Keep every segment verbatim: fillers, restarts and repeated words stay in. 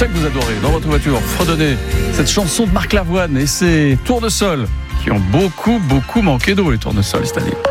sais que vous adorez, dans votre voiture, fredonner cette chanson de Marc Lavoine et ses tournesols qui ont beaucoup, beaucoup manqué d'eau, les tournesols cette année.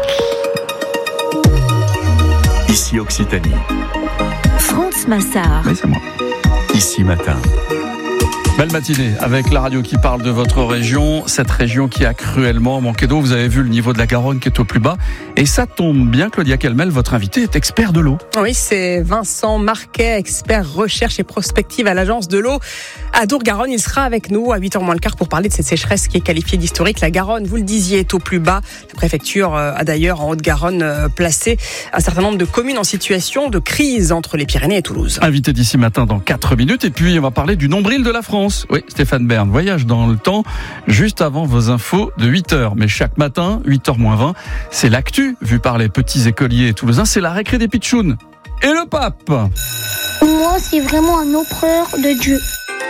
Ici Occitanie. France Massard. Oui, c'est moi. Ici Matin. Belle matinée avec la radio qui parle de votre région, cette région qui a cruellement manqué d'eau. Vous avez vu le niveau de la Garonne qui est au plus bas. Et ça tombe bien, Claudia Kelmel, votre invité est expert de l'eau. Oui, c'est Vincent Marquet, expert recherche et prospective à l'agence de l'eau à Dour-Garonne. Il sera avec nous à huit heures moins le quart pour parler de cette sécheresse qui est qualifiée d'historique. La Garonne, vous le disiez, est au plus bas. La préfecture a d'ailleurs en Haute-Garonne placé un certain nombre de communes en situation de crise entre les Pyrénées et Toulouse. Invité d'ici matin dans quatre minutes. Et puis on va parler du nombril de la France. Oui, Stéphane Bern voyage dans le temps juste avant vos infos de huit heures. Mais chaque matin, huit heures moins vingt, c'est l'actu vu par les petits écoliers toulousains. C'est la récré des pitchouns. Et le pape. Moi, c'est vraiment un empereur de Dieu.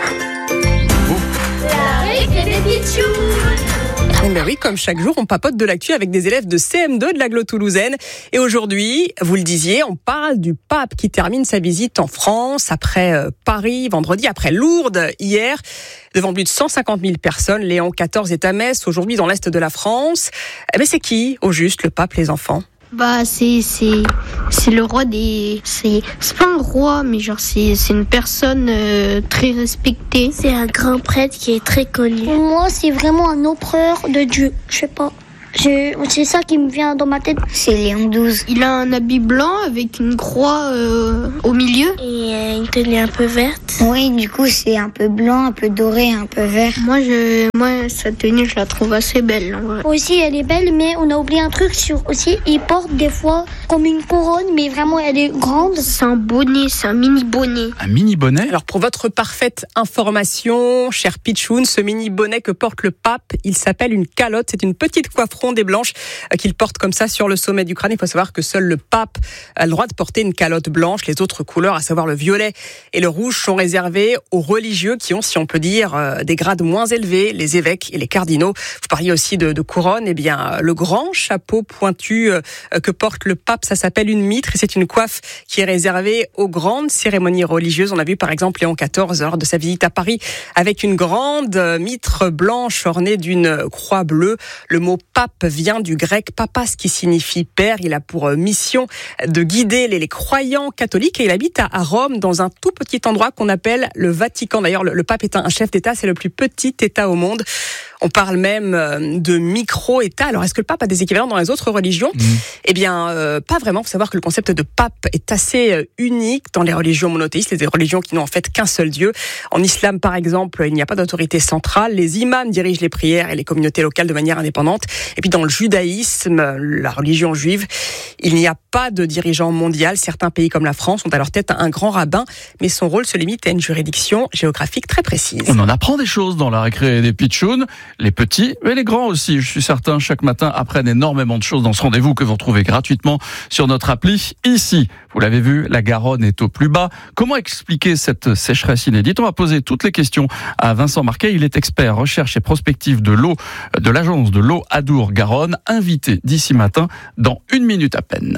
La récré des pitchouns. Eh ben oui, comme chaque jour, on papote de l'actu avec des élèves de C M deux de l'agglo toulousaine. Et aujourd'hui, vous le disiez, on parle du pape qui termine sa visite en France après euh, Paris vendredi, après Lourdes hier, devant plus de cent cinquante mille personnes. Léon quatorze est à Metz, aujourd'hui dans l'est de la France. Eh ben c'est qui, au juste, le pape, les enfants ? Bah c'est c'est c'est le roi des c'est c'est pas un roi mais genre c'est c'est une personne euh, très respectée. C'est un grand prêtre qui est très connu. Pour moi, c'est vraiment un empereur de Dieu. Je sais pas. Je, c'est ça qui me vient dans ma tête. C'est Léon douze. Il a un habit blanc avec une croix euh, au milieu et euh, une tenue un peu verte. Oui, du coup c'est un peu blanc, un peu doré, un peu vert. Moi je moi sa tenue je la trouve assez belle en vrai. Aussi elle est belle, mais on a oublié un truc sur aussi il porte des fois comme une couronne, mais vraiment elle est grande. C'est un bonnet, c'est un mini bonnet. Un mini bonnet. Alors pour votre parfaite information, cher Pitchoun, ce mini bonnet que porte le pape, il s'appelle une calotte. C'est une petite coiffe ronde et blanche qu'il porte comme ça sur le sommet du crâne. Il faut savoir que seul le pape a le droit de porter une calotte blanche. Les autres couleurs, à savoir le violet et le rouge, sont réservées aux religieux qui ont, si on peut dire, des grades moins élevés, les évêques et les cardinaux. Vous parliez aussi de, de couronne. Eh bien, le grand chapeau pointu que porte le pape, ça s'appelle une mitre et c'est une coiffe qui est réservée aux grandes cérémonies religieuses. On a vu par exemple Léon quatorze lors de sa visite à Paris avec une grande mitre blanche ornée d'une croix bleue. Le mot pape vient du grec papas qui signifie père. Il a pour mission de guider les, les croyants catholiques et il habite à, à Rome dans un tout petit endroit qu'on appelle le Vatican. D'ailleurs, le, le pape est un, un chef d'État, c'est le plus petit État au monde. On parle même de micro-État. Alors, est-ce que le pape a des équivalents dans les autres religions ? mmh. Eh bien, euh, pas vraiment. Il faut savoir que le concept de pape est assez euh, unique dans les religions monothéistes, les religions qui n'ont en fait qu'un seul Dieu. En islam, par exemple, il n'y a pas d'autorité centrale. Les imams dirigent les prières et les communautés locales de manière indépendante. Et puis, dans le judaïsme, la religion juive, il n'y a pas de dirigeant mondial. Certains pays comme la France ont à leur tête un grand rabbin, mais son rôle se limite à une juridiction géographique très précise. On en apprend des choses dans la récré des pitchouns. Les petits, mais les grands aussi. Je suis certain, chaque matin, apprennent énormément de choses dans ce rendez-vous que vous retrouvez gratuitement sur notre appli. Ici, vous l'avez vu, la Garonne est au plus bas. Comment expliquer cette sécheresse inédite ? On va poser toutes les questions à Vincent Marquet. Il est expert recherche et prospective de l'eau de l'agence de l'eau à Dour-Garonne. Invité d'ici matin dans une minute à peine.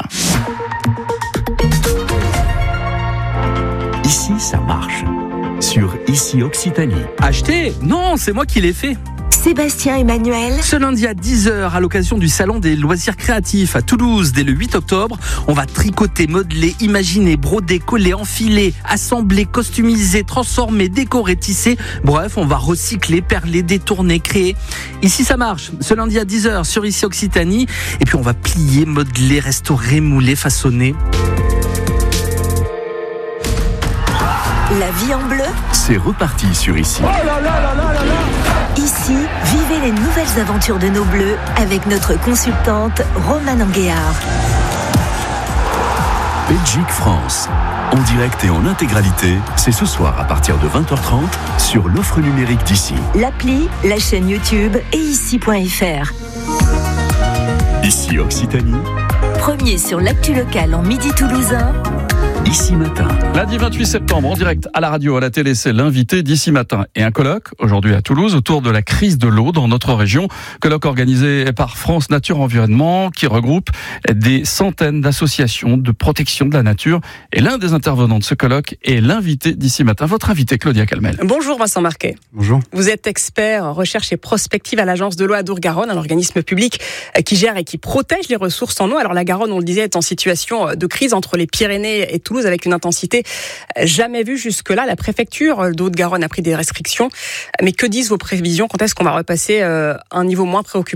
Ici, ça marche. Sur Ici Occitanie. Acheter ? Non, c'est moi qui l'ai fait. Sébastien Emmanuel. Ce lundi à dix heures, à l'occasion du Salon des loisirs créatifs à Toulouse, dès le huit octobre, on va tricoter, modeler, imaginer, broder, coller, enfiler, assembler, customiser, transformer, décorer, tisser. Bref, on va recycler, perler, détourner, créer. Ici, ça marche. Ce lundi à dix heures, sur Ici Occitanie. Et puis, on va plier, modeler, restaurer, mouler, façonner. La vie en bleu. C'est reparti sur Ici. Oh là là là là là là. Ici, vivez les nouvelles aventures de nos bleus avec notre consultante Romane Anguéard. Belgique France. En direct et en intégralité, c'est ce soir à partir de vingt heures trente sur l'offre numérique d'Ici. L'appli, la chaîne YouTube et ici point f r. Ici Occitanie. Premier sur l'actu locale en midi toulousain. Ici Matin. Lundi vingt-huit septembre, en direct à la radio, à la télé, c'est l'invité d'Ici Matin et un colloque, aujourd'hui à Toulouse, autour de la crise de l'eau dans notre région. Colloque organisé par France Nature Environnement, qui regroupe des centaines d'associations de protection de la nature. Et l'un des intervenants de ce colloque est l'invité d'Ici Matin, votre invité Claudia Calmel. Bonjour Vincent Marquet. Bonjour. Vous êtes expert recherche et prospective à l'Agence de l'eau Adour-Garonne, un organisme public qui gère et qui protège les ressources en eau. Alors la Garonne, on le disait, est en situation de crise entre les Pyrénées et Toulouse avec une intensité jamais vue jusque-là. La préfecture de Haute-Garonne a pris des restrictions. Mais que disent vos prévisions ? Quand est-ce qu'on va repasser à un niveau moins préoccupant ?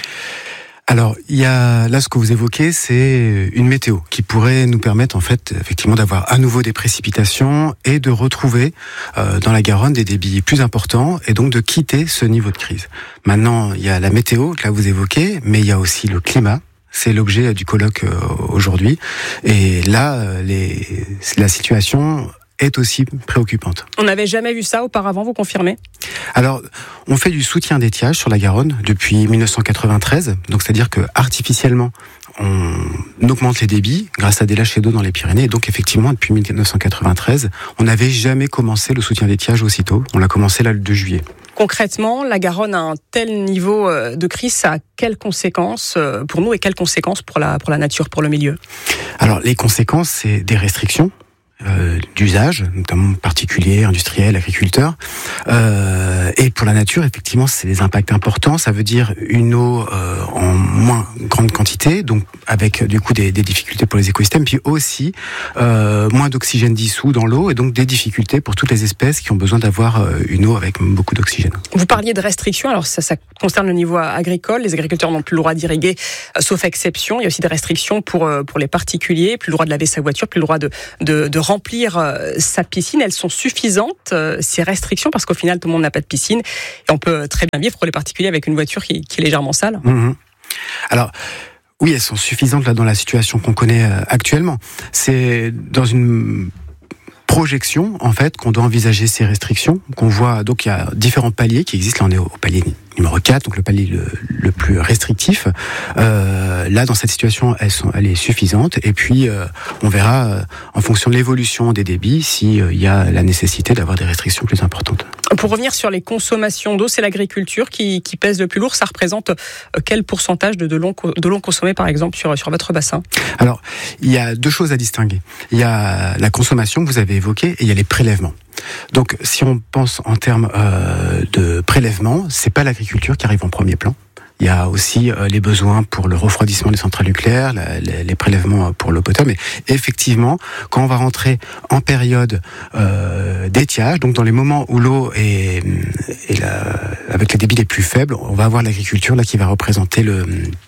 Alors, il y a là ce que vous évoquez, c'est une météo qui pourrait nous permettre en fait effectivement d'avoir à nouveau des précipitations et de retrouver euh, dans la Garonne des débits plus importants et donc de quitter ce niveau de crise. Maintenant, il y a la météo que là vous évoquez, mais il y a aussi le climat. C'est l'objet du colloque euh, aujourd'hui. Et là, les, la situation est aussi préoccupante. On n'avait jamais vu ça auparavant, vous confirmez ? Alors, on fait du soutien d'étiage sur la Garonne depuis mille neuf cent quatre-vingt-treize. Donc, c'est-à-dire que artificiellement, on augmente les débits grâce à des lâchers d'eau dans les Pyrénées. Et donc, effectivement, depuis mille neuf cent quatre-vingt-treize, on n'avait jamais commencé le soutien d'étiage aussitôt. On l'a commencé là le deux juillet. Concrètement, la Garonne a un tel niveau de crise, ça a quelles conséquences pour nous et quelles conséquences pour la, pour la nature, pour le milieu ? Alors, les conséquences, c'est des restrictions Euh, d'usage, notamment particuliers, industriels, agriculteurs. Euh, et pour la nature, effectivement, c'est des impacts importants. Ça veut dire une eau euh, en moins grande quantité, donc avec du coup des, des difficultés pour les écosystèmes, puis aussi euh, moins d'oxygène dissous dans l'eau, et donc des difficultés pour toutes les espèces qui ont besoin d'avoir euh, une eau avec beaucoup d'oxygène. Vous parliez de restrictions, alors ça, ça concerne le niveau agricole. Les agriculteurs n'ont plus le droit d'irriguer, euh, sauf exception. Il y a aussi des restrictions pour euh, pour les particuliers, plus le droit de laver sa voiture, plus le droit de de, de remplir euh, sa piscine. Elles sont suffisantes, euh, ces restrictions, parce qu'au final, tout le monde n'a pas de piscine. Et on peut très bien vivre pour les particuliers avec une voiture qui, qui est légèrement sale. Mmh. Alors, oui, elles sont suffisantes là dans la situation qu'on connaît euh, actuellement. C'est dans une projection, en fait, qu'on doit envisager ces restrictions, qu'on voit, donc il y a différents paliers qui existent. Là, on est au palier numéro quatre, donc le palier le, le plus restrictif. Euh, là, dans cette situation, elles sont, elle est suffisante. Et puis, euh, on verra, euh, en fonction de l'évolution des débits, s'il euh, y a la nécessité d'avoir des restrictions plus importantes. Pour revenir sur les consommations d'eau, c'est l'agriculture qui, qui pèse le plus lourd. Ça représente quel pourcentage de, de l'eau de l'eau consommée, par exemple, sur, sur votre bassin ? Alors, il y a deux choses à distinguer. Il y a la consommation que vous avez évoquée et il y a les prélèvements. Donc, si on pense en termes euh, de prélèvement, c'est pas l'agriculture qui arrive en premier plan. Il y a aussi euh, les besoins pour le refroidissement des centrales nucléaires, la, les, les prélèvements pour l'eau potable. Mais effectivement, quand on va rentrer en période euh, d'étiage, donc dans les moments où l'eau est, est la, avec les débits les plus faibles, on va avoir l'agriculture là qui va représenter le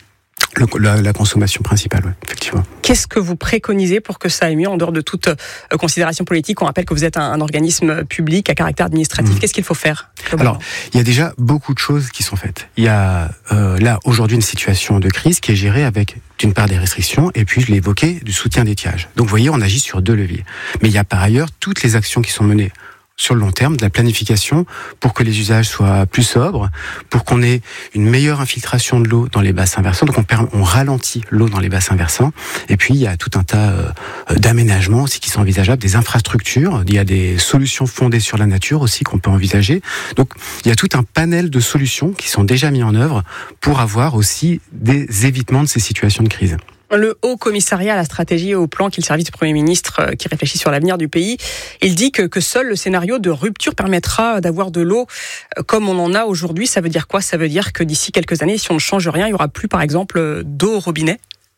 Le, la, la consommation principale, ouais, effectivement. Qu'est-ce que vous préconisez pour que ça aille mieux en dehors de toute euh, considération politique ? On rappelle que vous êtes un, un organisme public à caractère administratif. Mmh. Qu'est-ce qu'il faut faire ? Alors, il y a déjà beaucoup de choses qui sont faites. Il y a euh, là, aujourd'hui, une situation de crise qui est gérée avec, d'une part, des restrictions, et puis, je l'ai évoqué, du soutien d'étiage. Donc, vous voyez, on agit sur deux leviers. Mais il y a par ailleurs toutes les actions qui sont menées sur le long terme, de la planification pour que les usages soient plus sobres, pour qu'on ait une meilleure infiltration de l'eau dans les bassins versants. Donc on, permet, on ralentit l'eau dans les bassins versants. Et puis il y a tout un tas euh, d'aménagements aussi qui sont envisageables, des infrastructures. Il y a des solutions fondées sur la nature aussi qu'on peut envisager. Donc il y a tout un panel de solutions qui sont déjà mis en œuvre pour avoir aussi des évitements de ces situations de crise. Le Haut Commissariat à la stratégie et au plan, qui est le service du Premier ministre qui réfléchit sur l'avenir du pays, il dit que, que seul le scénario de rupture permettra d'avoir de l'eau comme on en a aujourd'hui. Ça veut dire quoi ? Ça veut dire que d'ici quelques années, si on ne change rien, il n'y aura plus, par exemple, d'eau au robinet ?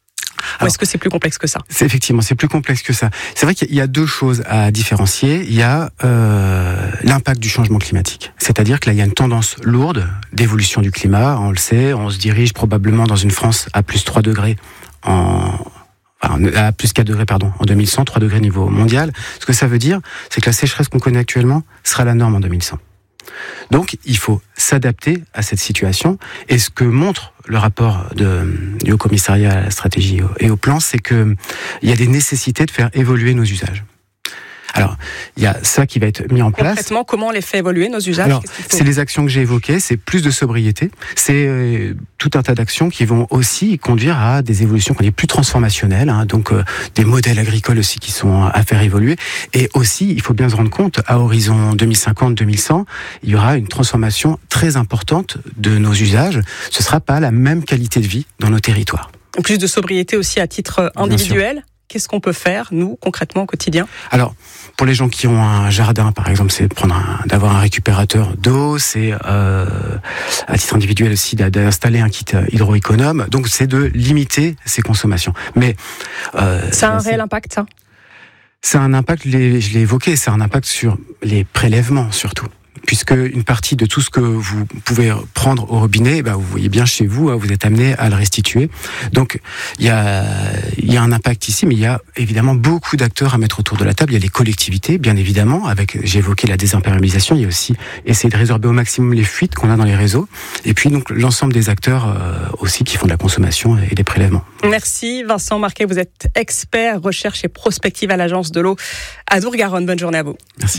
Ou est-ce que c'est plus complexe que ça ? C'est effectivement, c'est plus complexe que ça. C'est vrai qu'il y a deux choses à différencier. Il y a euh, l'impact du changement climatique. C'est-à-dire que là, il y a une tendance lourde d'évolution du climat. On le sait, on se dirige probablement dans une France à plus trois degrés en... Enfin, à plus quatre degrés, pardon, en deux mille cent, trois degrés niveau mondial. Ce que ça veut dire, c'est que la sécheresse qu'on connaît actuellement sera la norme en deux mille cent. Donc, il faut s'adapter à cette situation. Et ce que montre le rapport de, du Haut Commissariat à la stratégie et au plan, c'est qu'il y a des nécessités de faire évoluer nos usages. Alors, il y a ça qui va être mis en place. Concrètement, comment on les fait évoluer, nos usages? Alors, c'est les actions que j'ai évoquées, c'est plus de sobriété, c'est euh, tout un tas d'actions qui vont aussi conduire à des évolutions qu'on est plus transformationnelles, hein, donc euh, des modèles agricoles aussi qui sont à faire évoluer. Et aussi, il faut bien se rendre compte, à horizon deux mille cinquante deux mille cent, il y aura une transformation très importante de nos usages. Ce ne sera pas la même qualité de vie dans nos territoires. Plus de sobriété aussi à titre individuel. Qu'est-ce qu'on peut faire, nous, concrètement, au quotidien? Alors, pour les gens qui ont un jardin, par exemple, c'est de prendre un, d'avoir un récupérateur d'eau, c'est euh, à titre individuel aussi d'installer un kit hydroéconome. Donc, c'est de limiter ces consommations. Mais euh, ça a un réel impact, ça? C'est un impact, je l'ai évoqué, c'est un impact sur les prélèvements surtout. Puisque une partie de tout ce que vous pouvez prendre au robinet, bah, vous voyez bien chez vous, vous êtes amené à le restituer. Donc il y a, il y a un impact ici, mais il y a évidemment beaucoup d'acteurs à mettre autour de la table. Il y a les collectivités, bien évidemment, avec, j'ai évoqué la désimperméabilisation, il y a aussi essayer de résorber au maximum les fuites qu'on a dans les réseaux, et puis donc l'ensemble des acteurs euh, aussi qui font de la consommation et des prélèvements. Merci Vincent Marquet, vous êtes expert recherche et prospective à l'Agence de l'eau Adour-Garonne. Bonne journée à vous. Merci.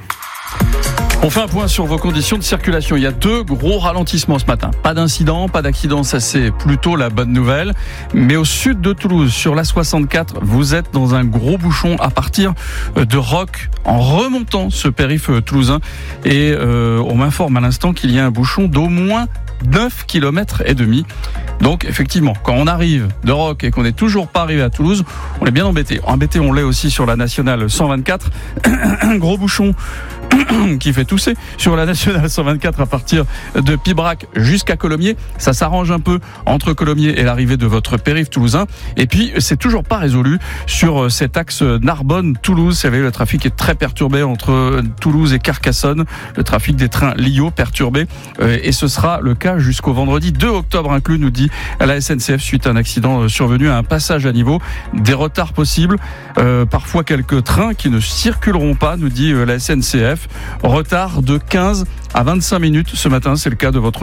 On fait un point sur vos conditions de circulation. Il y a deux gros ralentissements ce matin. Pas d'incident, pas d'accident, ça c'est plutôt la bonne nouvelle. Mais au sud de Toulouse, sur la soixante-quatre, vous êtes dans un gros bouchon à partir de Roques, en remontant ce périph' toulousain. Et euh, on m'informe à l'instant qu'il y a un bouchon d'au moins neuf kilomètres et demi. Donc effectivement, quand on arrive de Roques et qu'on n'est toujours pas arrivé à Toulouse, on est bien embêté. Embêté, on l'est aussi sur la nationale cent vingt-quatre. Un gros bouchon qui fait tousser sur la nationale cent vingt-quatre à partir de Pibrac jusqu'à Colomiers. Ça s'arrange un peu entre Colomiers et l'arrivée de votre périph' toulousain. Et puis, c'est toujours pas résolu sur cet axe Narbonne-Toulouse. Vous savez, le trafic est très perturbé entre Toulouse et Carcassonne. Le trafic des trains Lio perturbé. Et ce sera le cas jusqu'au vendredi deux octobre inclus, nous dit la S N C F, suite à un accident survenu à un passage à niveau. Des retards possibles. Euh, parfois quelques trains qui ne circuleront pas, nous dit la S N C F. Retard de quinze à vingt-cinq minutes ce matin, c'est le cas de votre